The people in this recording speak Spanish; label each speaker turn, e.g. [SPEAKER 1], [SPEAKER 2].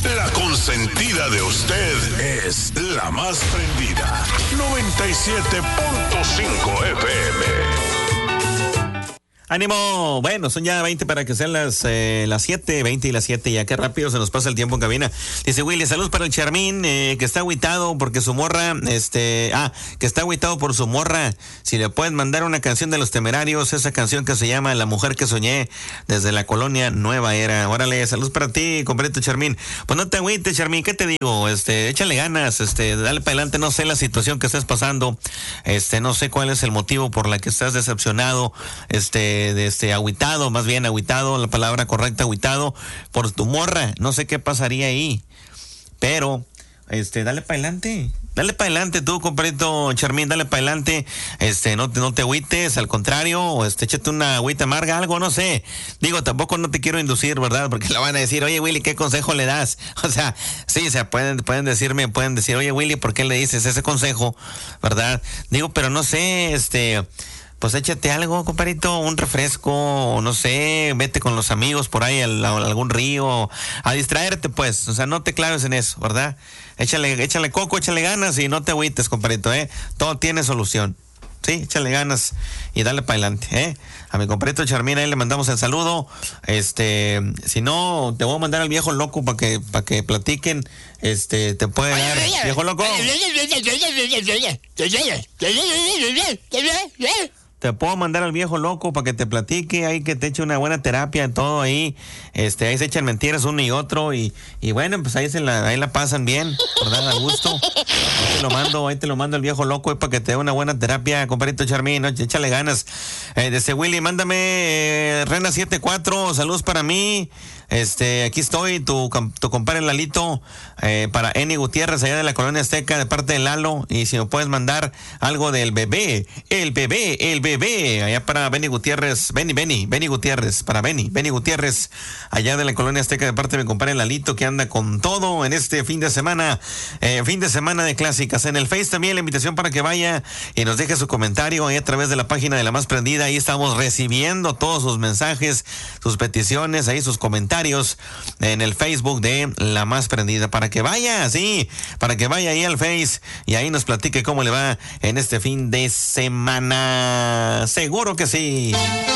[SPEAKER 1] La consentida de usted es la más prendida. 97.5 FM.
[SPEAKER 2] ¡Ánimo! Bueno, son ya 20 para que sean las 7, 20 y las 7. Ya qué rápido se nos pasa el tiempo en cabina. Dice Willy, saludos para el Charmín, que está agüitado porque su morra, que está agüitado por su morra. Si le pueden mandar una canción de Los Temerarios, esa canción que se llama La Mujer que Soñé, desde la colonia Nueva Era. Órale, saludos para ti, compadrito Charmín. Pues no te agüites, Charmín, ¿qué te digo? Échale ganas, dale para adelante. No sé la situación que estés pasando, no sé cuál es el motivo por la que estás decepcionado, agüitado, más bien agüitado, la palabra correcta, agüitado por tu morra. No sé qué pasaría ahí, pero dale para adelante tú, compadrito Charmín, dale para adelante. No te agüites, al contrario, échate una agüita amarga, algo, no sé. Digo, tampoco no te quiero inducir, ¿verdad? Porque la van a decir, oye Willy, ¿qué consejo le das? O sea, sí, o sea, pueden decir, oye Willy, ¿por qué le dices ese consejo? ¿Verdad? Digo, pero no sé, pues échate algo, compadrito, un refresco, no sé, vete con los amigos por ahí a algún río, a distraerte, pues, o sea, no te claves en eso, ¿verdad? Échale coco, échale ganas y no te agüites, compadrito, todo tiene solución, sí, échale ganas y dale para adelante, A mi compadrito Charmín, ahí le mandamos el saludo, si no, te voy a mandar al viejo loco para que platiquen, te puede dar, viejo loco. Te puedo mandar al viejo loco para que te platique, ahí que te eche una buena terapia, todo ahí, ahí se echan mentiras uno y otro y bueno, pues ahí la pasan bien, ¿verdad? A gusto. Ahí te lo mando al viejo loco para que te dé una buena terapia, compadrito Charmín, ¿no? Échale ganas. Desde Willy, mándame Rena 74, saludos para mí. Aquí estoy, tu compadre Lalito, para Eni Gutiérrez, allá de la Colonia Azteca, de parte de Lalo, y si me puedes mandar algo del bebé, allá para Benny Gutiérrez, Benny Gutiérrez, para Benny Gutiérrez, allá de la Colonia Azteca, de parte de mi compadre Lalito, que anda con todo en este fin de semana de clásicas. En el Face también la invitación para que vaya y nos deje su comentario ahí a través de la página de La Más Prendida. Ahí estamos recibiendo todos sus mensajes, sus peticiones, ahí sus comentarios en el Facebook de La Más Prendida, para que vaya ahí al Face y ahí nos platique cómo le va en este fin de semana. Seguro que sí.